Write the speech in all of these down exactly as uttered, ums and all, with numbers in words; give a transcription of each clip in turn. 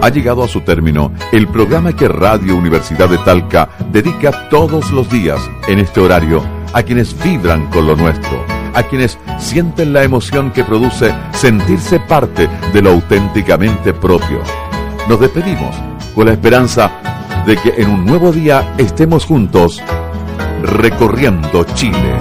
Ha llegado a su término el programa que Radio Universidad de Talca dedica todos los días en este horario a quienes vibran con lo nuestro, a quienes sienten la emoción que produce sentirse parte de lo auténticamente propio. Nos despedimos con la esperanza de que en un nuevo día estemos juntos recorriendo Chile.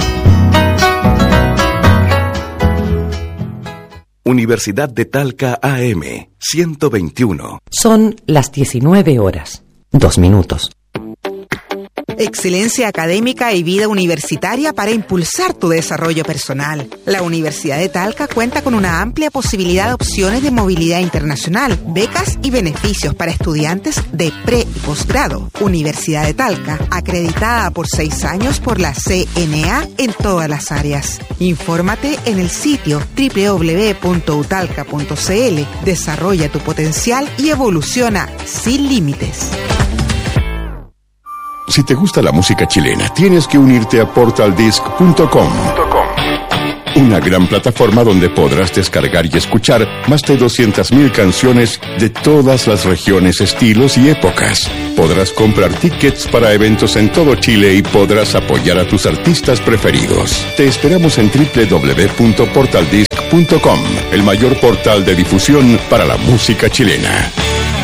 Universidad de Talca A M ciento veintiuno. Son las diecinueve horas, dos minutos. Excelencia académica y vida universitaria para impulsar tu desarrollo personal. La Universidad de Talca cuenta con una amplia posibilidad de opciones de movilidad internacional, becas y beneficios para estudiantes de pre y posgrado. Universidad de Talca, acreditada por seis años por la C N A en todas las áreas. Infórmate en el sitio doble u doble u doble u punto u talca punto c l. Desarrolla tu potencial y evoluciona sin límites. Si te gusta la música chilena, tienes que unirte a portal disc punto com. Una gran plataforma donde podrás descargar y escuchar más de doscientas mil canciones de todas las regiones, estilos y épocas. Podrás comprar tickets para eventos en todo Chile y podrás apoyar a tus artistas preferidos. Te esperamos en doble u doble u doble u punto portal disc punto com, el mayor portal de difusión para la música chilena.